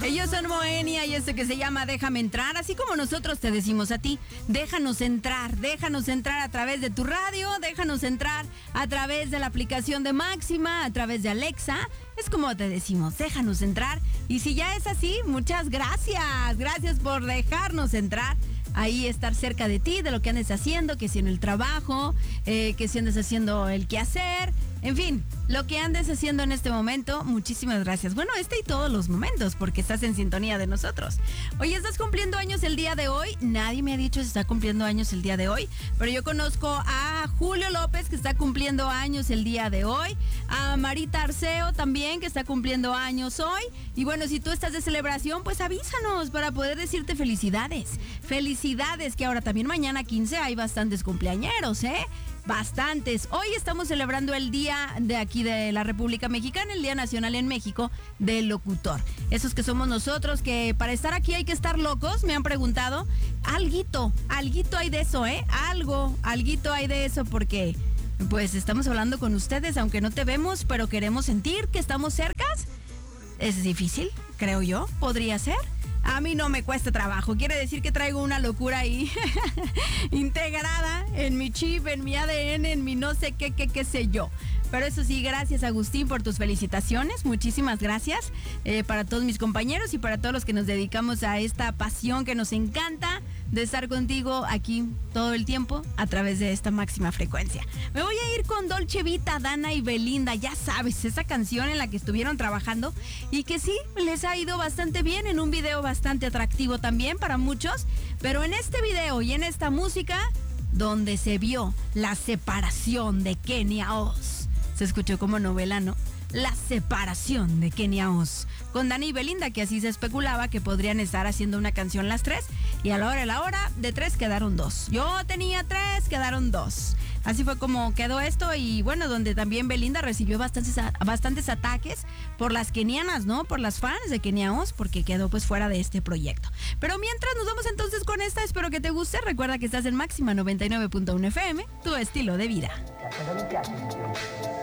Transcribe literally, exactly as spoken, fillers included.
Ellos son Moenia y esto que se llama Déjame Entrar, así como nosotros te decimos a ti, déjanos entrar, déjanos entrar a través de tu radio, déjanos entrar a través de la aplicación de Máxima, a través de Alexa, es como te decimos, déjanos entrar. Y si ya es así, muchas gracias, gracias por dejarnos entrar. Ahí estar cerca de ti, de lo que andes haciendo, que si en el trabajo, eh, que si andes haciendo el quehacer, en fin, lo que andes haciendo en este momento, muchísimas gracias. Bueno, este y todos los momentos, porque estás en sintonía de nosotros. Oye, ¿estás cumpliendo años el día de hoy? Nadie me ha dicho si está cumpliendo años el día de hoy, pero yo conozco a Julio López, que está cumpliendo años el día de hoy, a Marita Arceo también, que está cumpliendo años hoy, y bueno, si tú estás de celebración, pues avísanos para poder decirte felicidades. Felicidades, que ahora también mañana quince hay bastantes cumpleañeros, ¿eh? Bastantes. Hoy estamos celebrando el día de aquí de la República Mexicana, el Día Nacional en México del Locutor. Esos que somos nosotros, que para estar aquí hay que estar locos, me han preguntado. Alguito, alguito hay de eso, ¿eh? Algo, alguito hay de eso, porque pues estamos hablando con ustedes, aunque no te vemos, pero queremos sentir que estamos cercas. Es difícil, creo yo, podría ser. A mí no me cuesta trabajo, quiere decir que traigo una locura ahí integrada en mi chip, en mi A D N, en mi no sé qué, qué, qué sé yo. Pero eso sí, gracias Agustín por tus felicitaciones, muchísimas gracias eh, para todos mis compañeros y para todos los que nos dedicamos a esta pasión que nos encanta de estar contigo aquí todo el tiempo a través de esta máxima frecuencia. Me voy a ir con Dolce Vita, Dana y Belinda, ya sabes, esa canción en la que estuvieron trabajando y que sí, les ha ido bastante bien, en un video bastante atractivo también para muchos, pero en este video y en esta música donde se vio la separación de Kenia Oz. Se escuchó como novela, ¿no? La separación de Kenia Oz con Dani y Belinda, que así se especulaba que podrían estar haciendo una canción las tres, y a la hora de la hora de tres quedaron dos. Yo tenía tres, quedaron dos. Así fue como quedó esto, y bueno, donde también Belinda recibió bastantes, bastantes ataques por las kenianas, ¿no? Por las fans de Kenia Oz, porque quedó pues fuera de este proyecto. Pero mientras nos vamos entonces con esta, espero que te guste. Recuerda que estás en Máxima noventa y nueve punto uno F M, tu estilo de vida.